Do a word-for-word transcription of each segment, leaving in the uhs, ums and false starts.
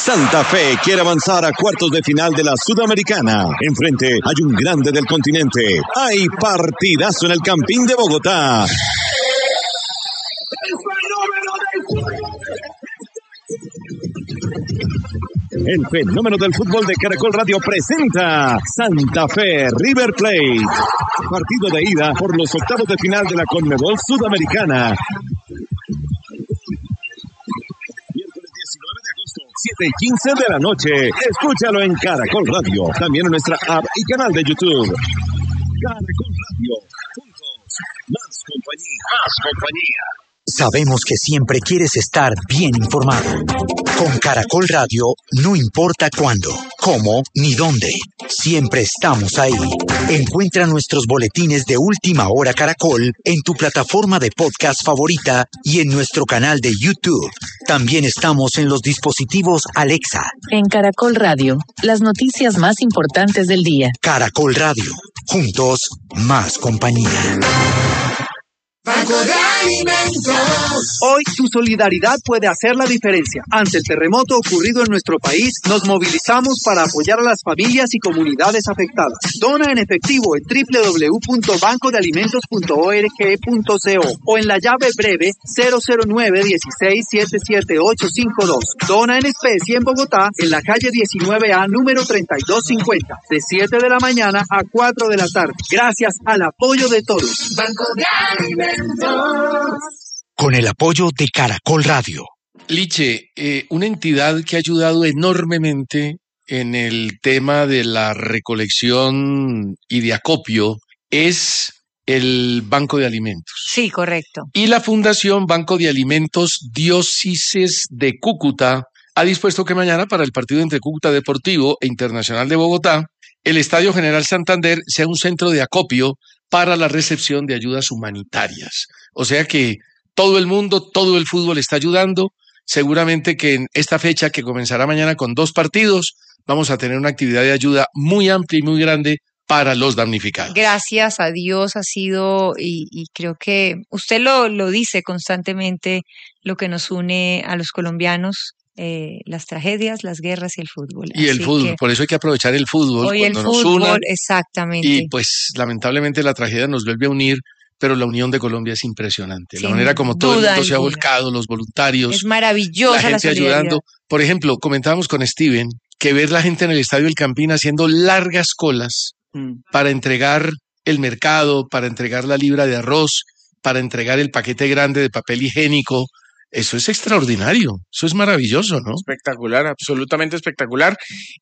Santa Fe quiere avanzar a cuartos de final de la Sudamericana. Enfrente hay un grande del continente. Hay partidazo en el Campín de Bogotá. El fenómeno del fútbol de Caracol Radio presenta Santa Fe River Plate. Partido de ida por los octavos de final de la Conmebol Sudamericana. Miércoles diecinueve de agosto, siete y quince de la noche. Escúchalo en Caracol Radio. También en nuestra app y canal de YouTube. Caracol Radio. Juntos. Más compañía. Más compañía. Sabemos que siempre quieres estar bien informado. Con Caracol Radio, no importa cuándo, cómo ni dónde, siempre estamos ahí. Encuentra nuestros boletines de Última Hora Caracol en tu plataforma de podcast favorita y en nuestro canal de YouTube. También estamos en los dispositivos Alexa. En Caracol Radio, las noticias más importantes del día. Caracol Radio, juntos, más compañía. Banco de Alimentos. Hoy tu solidaridad puede hacer la diferencia. Ante el terremoto ocurrido en nuestro país, nos movilizamos para apoyar a las familias y comunidades afectadas. Dona en efectivo en doble u doble u doble u punto banco de alimentos punto org punto co o en la llave breve cero cero nueve dieciséis setenta y siete ochocientos cincuenta y dos. Dona en especie en Bogotá, en la calle diecinueve A, número treinta y dos cincuenta, de siete de la mañana a cuatro de la tarde. Gracias al apoyo de todos. Banco de Alimentos. Con el apoyo de Caracol Radio. Liche, eh, una entidad que ha ayudado enormemente en el tema de la recolección y de acopio es el Banco de Alimentos. Sí, correcto. Y la Fundación Banco de Alimentos Diócesis de Cúcuta ha dispuesto que mañana, para el partido entre Cúcuta Deportivo e Internacional de Bogotá, el Estadio General Santander sea un centro de acopio para la recepción de ayudas humanitarias. O sea que todo el mundo, todo el fútbol está ayudando. Seguramente que en esta fecha, que comenzará mañana con dos partidos, vamos a tener una actividad de ayuda muy amplia y muy grande para los damnificados. Gracias a Dios ha sido, y, y creo que usted lo, lo dice constantemente, lo que nos une a los colombianos. Eh, las tragedias, las guerras y el fútbol. Y el Así fútbol, por eso hay que aprovechar el fútbol hoy cuando el nos fútbol, una. Exactamente. Y pues lamentablemente la tragedia nos vuelve a unir, pero la unión de Colombia es impresionante. Sin La manera como todo el mundo duda se ha alguna. volcado, los voluntarios, Es maravillosa la la gente solidaridad. ayudando. Por ejemplo, comentábamos con Steven que ver la gente en el Estadio El Campín haciendo largas colas Mm. para entregar el mercado, para entregar la libra de arroz, para entregar el paquete grande de papel higiénico. Eso es extraordinario, eso es maravilloso, ¿no? Espectacular, absolutamente espectacular.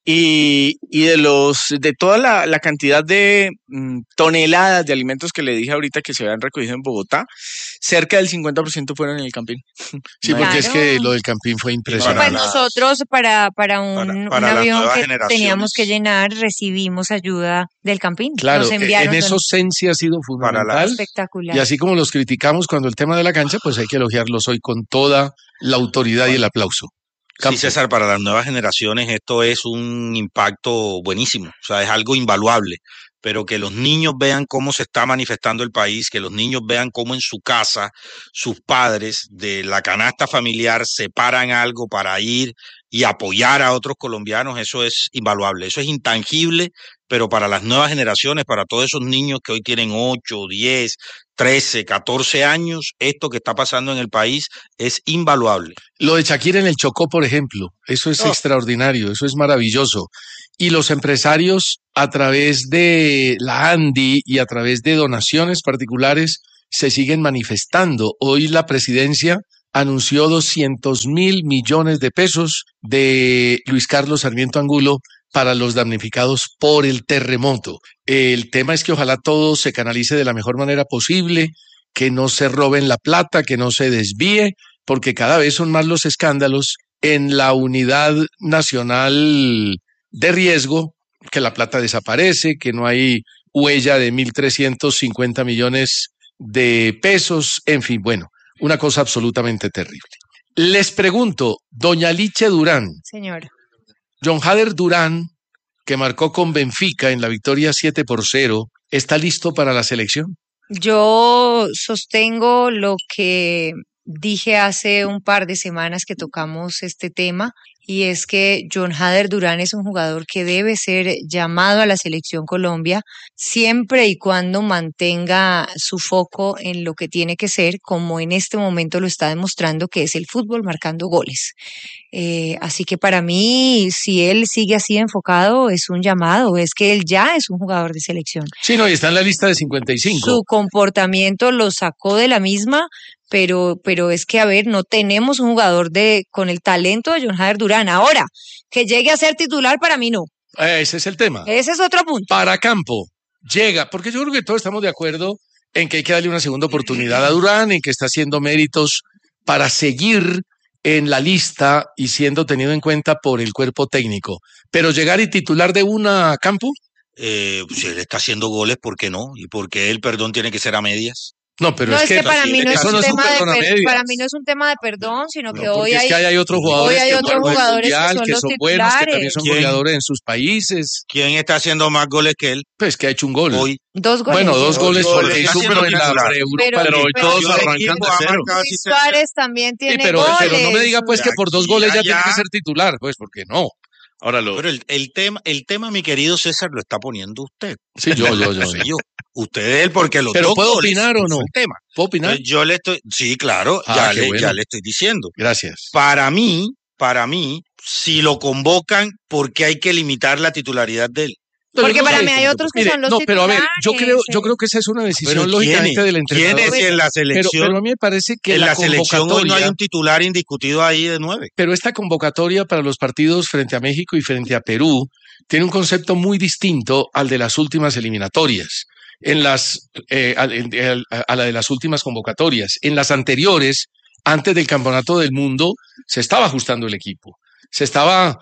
Y, y de los de toda la, la cantidad de mm, toneladas de alimentos que le dije ahorita que se habían recogido en Bogotá, cerca del cincuenta por ciento fueron en el Campín. Sí, porque Claro. es que lo del Campín fue Pues impresionante. nosotros para, para un, Para- un para las avión nuevas que generaciones. teníamos que llenar, recibimos ayuda del Campín. Claro, Nos enviaron en eso Sensi ha sido Para fundamental. espectacular. Y así como los criticamos cuando el tema de la cancha, pues hay que elogiarlos hoy con toda la autoridad y el aplauso. Sí, Campo. César, para las nuevas generaciones esto es un impacto buenísimo, o sea, es algo invaluable, pero que los niños vean cómo se está manifestando el país, que los niños vean cómo en su casa sus padres de la canasta familiar separan algo para ir y apoyar a otros colombianos, eso es invaluable, eso es intangible, pero para las nuevas generaciones, para todos esos niños que hoy tienen ocho, diez, trece, catorce años, esto que está pasando en el país es invaluable. Lo de Shakira en el Chocó, por ejemplo, eso es Oh. extraordinario, eso es maravilloso. Y los empresarios, a través de la ANDI y a través de donaciones particulares, se siguen manifestando. Hoy la presidencia anunció doscientos mil millones de pesos de Luis Carlos Sarmiento Angulo para los damnificados por el terremoto. El tema es que ojalá todo se canalice de la mejor manera posible, que no se roben la plata, que no se desvíe, porque cada vez son más los escándalos en la unidad nacional de riesgo, que la plata desaparece, que no hay huella de mil trescientos cincuenta millones de pesos, en fin, bueno, una cosa absolutamente terrible. Les pregunto, doña Liche Durán, Señor. John Hader Durán, que marcó con Benfica en la victoria siete por cero, ¿está listo para la selección? Yo sostengo lo que dije hace un par de semanas que tocamos este tema, y es que John Hader Durán es un jugador que debe ser llamado a la Selección Colombia siempre y cuando mantenga su foco en lo que tiene que ser, como en este momento lo está demostrando, que es el fútbol marcando goles. Eh, así que para mí, si él sigue así enfocado, es un llamado, es que él ya es un jugador de selección. Sí, no, y está en la lista de cincuenta y cinco. Su comportamiento lo sacó de la misma, pero, pero es que, a ver, no tenemos un jugador de con el talento de John Hader Durán. Ahora, que llegue a ser titular, para mí no. Ese es el tema. Ese es otro punto. Para Campo, llega, porque yo creo que todos estamos de acuerdo en que hay que darle una segunda oportunidad a Durán, en que está haciendo méritos para seguir en la lista y siendo tenido en cuenta por el cuerpo técnico. Pero llegar y titular de una Campo. Eh, si él está haciendo goles, ¿por qué no? ¿Y por qué el perdón tiene que ser a medias? No, pero no, es, es que, que para mí no es, un no es un tema de perdón a per- medias. para mí no es un tema de perdón, sino que No, hoy es hay, que hay, hay otros jugadores, hoy hay que, otros juegan jugadores mundial, que son que los son titulares. buenos, que también son ¿Quién? goleadores en sus países. ¿Quién está haciendo más goles que él? Pues que ha hecho un gol. Hoy. Dos goles. Bueno, dos goles goles, porque está hizo haciendo uno en la titular. pre-Europa Pero- League. Pero hoy pero todos Yo arrancan equipo de ha cero. marcado Luis asistencia. Suárez también Sí, tiene pero, goles. pero no me diga pues que por dos goles ya Ya, tiene ya. que ser titular, pues porque no. Ahora lo. Pero el, el tema, el tema, mi querido César, lo está poniendo usted. Sí, yo, yo, yo. No sé yo. Usted es él porque los Pero dos ¿puedo goles opinar o es no? el tema. ¿Puedo opinar? Entonces, yo le estoy, sí, claro, Ah, ya, qué le, bueno. ya le estoy diciendo. Gracias. Para mí, para mí, si lo convocan, ¿por qué hay que limitar la titularidad de él? Pero Porque yo creo para que- mí hay otros que mire, son los no, pero a ver, yo creo, titulares, yo creo que esa es una decisión Pero lógicamente ¿quién es? del entrenador. ¿Quién es si en la Pero, selección, pero a mí me parece que en la, la selección hoy no hay convocatoria, un titular indiscutido ahí de nueve? pero esta convocatoria para los partidos frente a México y frente a Perú tiene un concepto muy distinto al de las últimas eliminatorias, en las, eh, al- en- al- a la de las últimas convocatorias. En las anteriores, antes del Campeonato del Mundo, se estaba ajustando el equipo, se estaba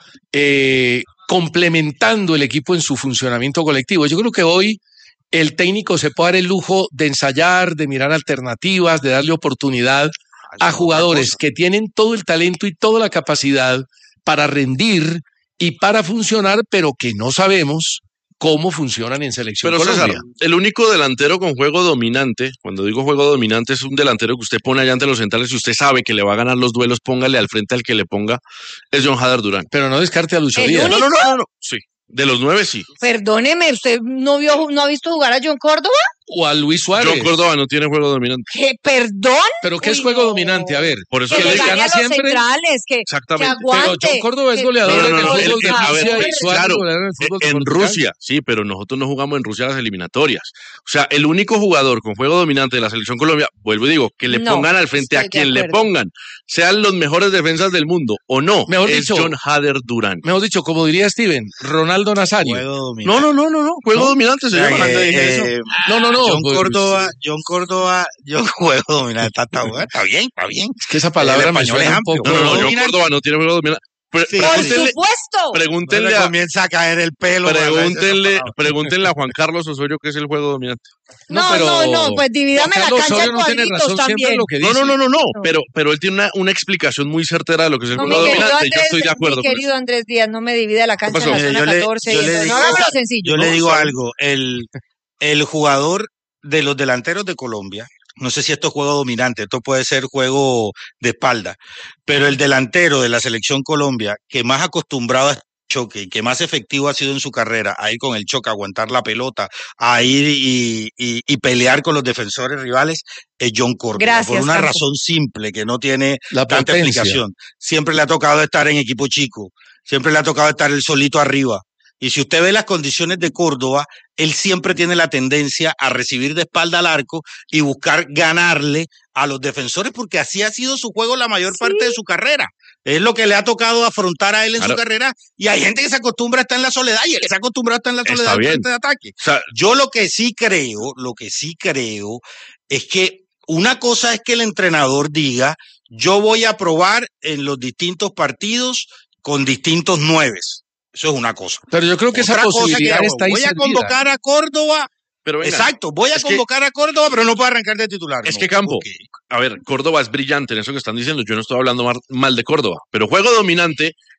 eh, complementando el equipo en su funcionamiento colectivo. Yo creo que hoy el técnico se puede dar el lujo de ensayar, de mirar alternativas, de darle oportunidad a jugadores que tienen todo el talento y toda la capacidad para rendir y para funcionar, pero que no sabemos cómo funcionan en Selección Pero César, Colombia. el único delantero con juego dominante, cuando digo juego dominante, es un delantero que usted pone allá ante los centrales y usted sabe que le va a ganar los duelos, póngale al frente al que le ponga, es John Hader Durán. Pero no descarte a Lucho ¿El Díaz. único? No, no, no, no, no. Sí. De los nueve, sí. Perdóneme, ¿usted no vio, no ha visto jugar a John Córdoba? O a Luis Suárez. John Córdoba no tiene juego dominante. ¿Qué? ¿Perdón? ¿Pero qué es Uy, juego no. dominante? A ver. Por eso Que que le le gane gana a los siempre. centrales, que, que Exactamente. aguante. Pero John Córdoba es que- goleador No, no, en el no, fútbol el- de el- a ver, Rusia y el- Suárez claro, es goleador en el fútbol de En Portugal. Rusia, sí, pero nosotros no jugamos en Rusia las eliminatorias. O sea, el único jugador con juego dominante de la Selección Colombia, vuelvo y digo, que le No, pongan al frente a estoy de quien le acuerdo. pongan, sean los mejores defensas del mundo o no, Mejor es dicho, John Hader Durán. Mejor dicho, como diría Steven, Ronaldo Nazario. Juego No, dominante. no, no, no, no, juego ¿No? dominante se O sea, llama. que, Te dije eso. eh, No, no, no. John pues, Córdoba, John Córdoba, John juego dominante. Está, está, bueno, está bien, está bien. Es que esa palabra El me español suena es un amplio. poco. No, no, no, John dominante. Córdoba no tiene juego dominante. Pre- Sí. Por pregúntenle, supuesto. pregúntenle Bueno, a, comienza a caer el pelo. pregúntenle, Juan, pregúntenle a Juan Carlos Osorio qué es el juego dominante. No, pero no, no, pues divídame Juan la Carlos cancha Osorio en no tiene cuadritos razón siempre en también. lo que No, dice. no, no, no, no, pero, pero él tiene una, una explicación muy certera de lo que es el No, mi juego querido dominante y yo Andrés, estoy de acuerdo mi con querido eso. Andrés Díaz, no me divida la cancha pasó? en la Mire, zona yo le- catorce. yo y le eso. digo- No hagámoslo sencillo. Yo ¿no? le digo ¿sabe? algo, el, el jugador de los delanteros de Colombia, no sé si esto es juego dominante, esto puede ser juego de espalda, pero el delantero de la selección Colombia que más acostumbrado a choque y que más efectivo ha sido en su carrera, a ir con el choque, a aguantar la pelota, a ir y, y- y pelear con los defensores rivales, es John Córdoba. Gracias, por una Campo. razón simple que no tiene La tanta potencia. explicación. Siempre le ha tocado estar en equipo chico, siempre le ha tocado estar él solito arriba. Y si usted ve las condiciones de Córdoba, él siempre tiene la tendencia a recibir de espalda al arco y buscar ganarle a los defensores, porque así ha sido su juego la mayor parte de su carrera. Es lo que le ha tocado afrontar a él en Claro. su carrera. Y hay gente que se acostumbra a estar en la soledad y él se ha acostumbrado a estar en la Está soledad bien. frente de ataque. O sea, Yo lo que sí creo, lo que sí creo es que una cosa es que el entrenador diga, yo voy a probar en los distintos partidos con distintos nueves. Eso es una cosa. Pero yo creo que Otra esa cosa que posibilidad hago, está ahí voy a servida. convocar a Córdoba. pero venga, Exacto, voy a es que- convocar a Córdoba, pero no puedo arrancar de titular. Es No, que Campo, ¿por qué? a ver, Córdoba es brillante en eso que están diciendo. Yo no estoy hablando mar- mal de Córdoba, pero juego dominante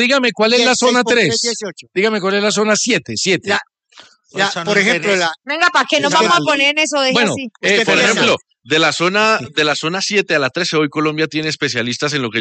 dígame cuál es Y el la zona seis por tres. tres, dieciocho. Dígame cuál es la zona siete, siete. La- Ya, Esa no por es ejemplo, Venecia. la, Venga, ¿para qué nos Usted vamos a la- poner en eso? Deje Bueno, así. eh, Usted por piensa. ejemplo, de la zona de la zona siete a la trece, hoy Colombia tiene especialistas en lo que